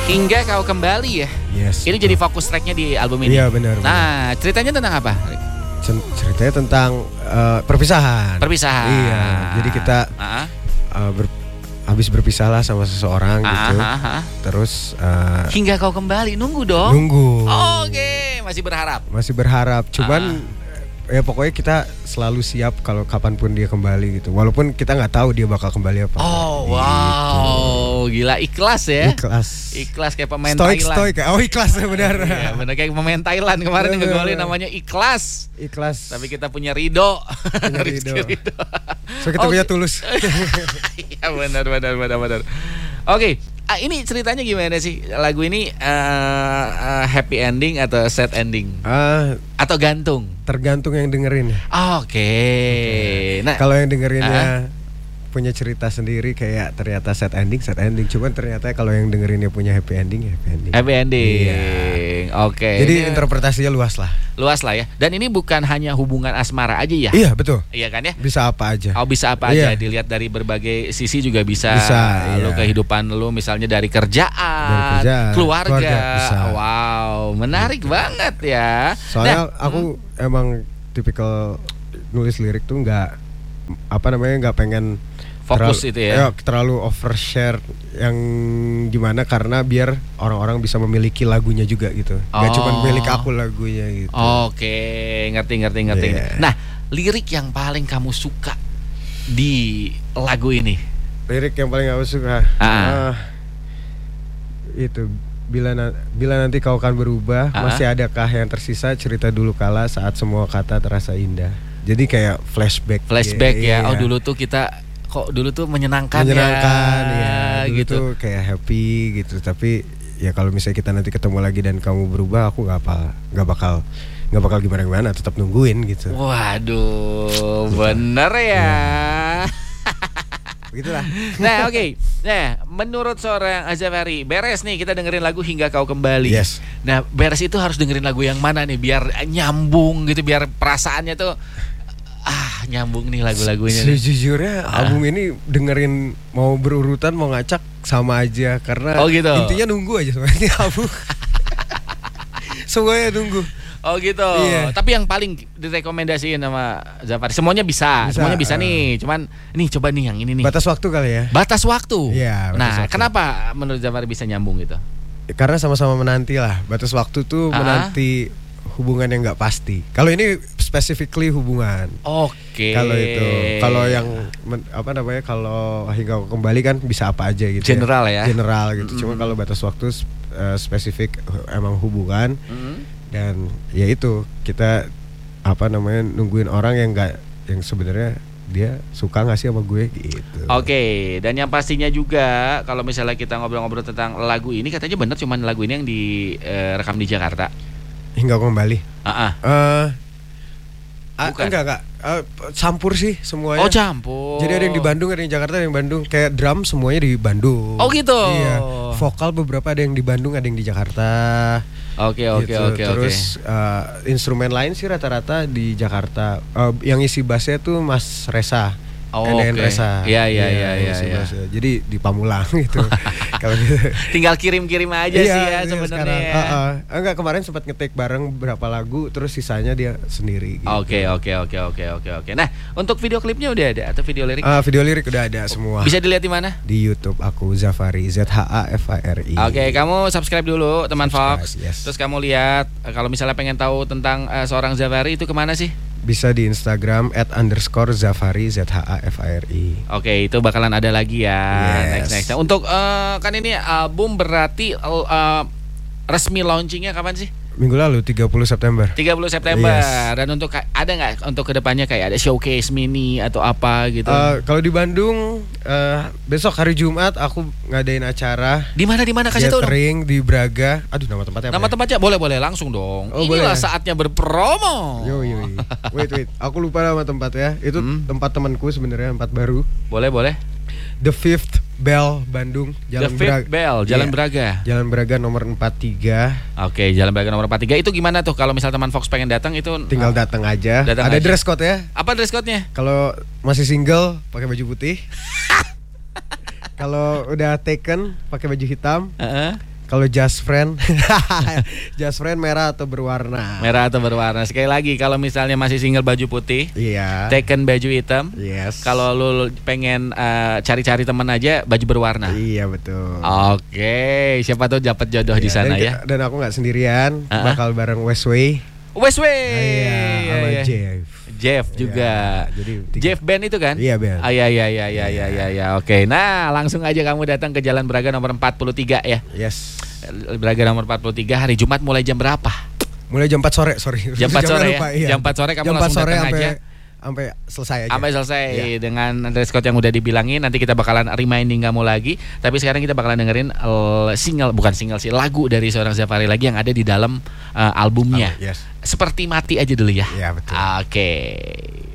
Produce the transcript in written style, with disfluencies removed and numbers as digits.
Hingga Kau Kembali ya. Yes. Ini jadi fokus tracknya di album ini. Iya benar. Nah, ceritanya tentang apa? Ceritanya tentang perpisahan. Perpisahan. Iya. Jadi kita habis berpisah lah sama seseorang gitu. Terus Hingga Kau Kembali, nunggu dong. Nunggu. Oke, masih berharap. Masih berharap. Cuman ya pokoknya kita selalu siap kalau kapanpun dia kembali gitu. Walaupun kita nggak tahu dia bakal kembali apa. Oh gitu. Wow, gila ikhlas ya. Ikhlas Kayak pemain Thailand. Stoik. Oh ikhlas ya benar. Iya, benar kayak pemain Thailand kemarin yang ngegolin namanya ikhlas. Tapi kita punya Ridho. Ridho. So kita punya Tulus. Iya benar. Oke, ini ceritanya gimana sih? Lagu ini happy ending atau sad ending? Atau gantung? Tergantung yang dengerin. Oke. Nah, kalau yang dengerinnya punya cerita sendiri kayak ternyata sad ending. Cuman ternyata kalau yang dengerinnya punya happy ending. Happy ending. Iya. Oke. Jadi interpretasinya luas lah ya. Dan ini bukan hanya hubungan asmara aja ya? Iya betul. Iya kan ya? Bisa apa aja. Bisa apa aja. Dilihat dari berbagai sisi juga bisa. Lu kehidupan lu misalnya dari kerjaan, keluarga. Bisa. Wow, menarik banget ya. Soalnya aku emang tipikal nulis lirik tuh nggak pengen fokus itu ya. Terlalu overshare yang gimana karena biar orang-orang bisa memiliki lagunya juga gitu. Gak cuma milik aku lagunya gitu. Oke, ngerti. Yeah. Nah, lirik yang paling kamu suka di lagu ini? Lirik yang paling aku suka itu bila nanti kau akan berubah, masih adakah yang tersisa cerita dulu kala saat semua kata terasa indah. Jadi kayak flashback ya. Oh dulu tuh kita dulu tuh menyenangkan ya dulu gitu tuh kayak happy gitu. Tapi ya kalau misalnya kita nanti ketemu lagi dan kamu berubah, aku nggak bakal gimana tetap nungguin gitu. Waduh, bener ya. Begitulah. Nah oke. Nah menurut seorang Azafari, beres nih kita dengerin lagu Hingga Kau Kembali. Yes. Nah beres itu harus dengerin lagu yang mana nih biar nyambung gitu, biar perasaannya tuh nyambung nih lagu-lagunya. Sejujurnya album ini dengerin mau berurutan mau ngacak sama aja karena gitu. Intinya nunggu aja sebenarnya album. Semuanya nunggu. Oh gitu. Iya. Tapi yang paling direkomendasiin sama Zafari semuanya bisa nih. Cuman nih coba nih yang ini nih. Batas waktu kali ya. Batas waktu. Iya. Nah, kenapa menurut Zafari bisa nyambung gitu? Karena sama-sama menanti lah. Batas waktu tuh menanti hubungan yang nggak pasti. Kalau ini specifically hubungan. Oke. Kalau itu, kalau yang kalau Hingga Kau Kembali kan bisa apa aja gitu. General ya. General gitu. Cuma kalau batas waktu spesifik emang hubungan. Dan ya itu kita nungguin orang yang sebenarnya dia suka nggak sih sama gue gitu. Oke, dan yang pastinya juga kalau misalnya kita ngobrol-ngobrol tentang lagu ini katanya bener cuman lagu ini yang direkam di Jakarta. Hingga Kau Kembali. Bukan. Enggak. Campur sih semuanya. Oh campur. Jadi ada yang di Bandung, ada yang di Jakarta, ada yang Bandung. Kayak drum semuanya di Bandung. Oh gitu. Iya. Vokal beberapa ada yang di Bandung, ada yang di Jakarta. Oke. Terus instrumen lain sih rata-rata di Jakarta. Yang isi bassnya tuh Mas Resa. Resa. Iya. Jadi di Pamulang gitu. Kalau gitu. Tinggal kirim-kirim aja sih ya sebenarnya. Enggak, kemarin sempat ngetik bareng berapa lagu, terus sisanya dia sendiri gitu. Oke. Nah, untuk video klipnya udah ada atau video lirik? Video lirik udah ada semua. Bisa dilihat di mana? Di YouTube aku Zafari, ZHAFARI. Oke, kamu subscribe dulu teman Fox. Yes. Terus kamu lihat kalau misalnya pengen tahu tentang seorang Zafari itu kemana sih? Bisa di Instagram @_Zafari ZHAFARI. Oke, itu bakalan ada lagi ya. Yes. Next. Untuk kan ini album berarti resmi launchingnya kapan sih? Minggu lalu 30 September. 30 September. Yes. Dan untuk ada nggak untuk kedepannya kayak ada showcase mini atau apa gitu? Kalau di Bandung besok hari Jumat aku ngadain acara. Di mana kasih tahu dong. Catering di Braga. Aduh, nama tempatnya apa? Nama tempatnya boleh langsung dong. Inilah saatnya berpromo. Yo. Wait. Aku lupa nama tempatnya. Itu tempat temanku sebenarnya, tempat baru. Boleh. The Fifth Bell Bandung, Jalan Braga. Jalan Braga nomor 43. Oke, Jalan Braga nomor 43. Itu gimana tuh kalau misalnya teman Fox pengen datang itu? Tinggal datang aja. Ada dress code ya. Apa dress code-nya? Kalau masih single pakai baju putih. Kalau udah taken pakai baju hitam. Kalau Just Friend, Just Friend merah atau berwarna? Merah atau berwarna. Sekali lagi, kalau misalnya masih single baju putih, Iya. Taken baju hitam. Yes. Kalau lu pengen cari-cari teman aja, baju berwarna. Iya betul. Oke, siapa tahu dapat jodoh di sana ya. Dan aku nggak sendirian, bakal bareng Westway. Westway. Iya, sama Jeff. Jeff juga. Ya, jadi Jeff Band itu kan? Iya, band. Iya. Oke. Nah, langsung aja kamu datang ke Jalan Braga nomor 43 ya. Yes. Braga nomor 43 hari Jumat mulai jam berapa? Mulai jam 4 sore, sorry. Jam 4 sore lupa, ya. Iya. Jam 4 sore kamu jam langsung 4 sore datang aja. Sampai selesai aja. Sampai selesai dengan dress code yang udah dibilangin. Nanti kita bakalan reminding kamu lagi. Tapi sekarang kita bakalan dengerin bukan single sih, lagu dari seorang Zafari lagi yang ada di dalam albumnya. Yes. Seperti Mati aja dulu ya. Iya betul. Oke.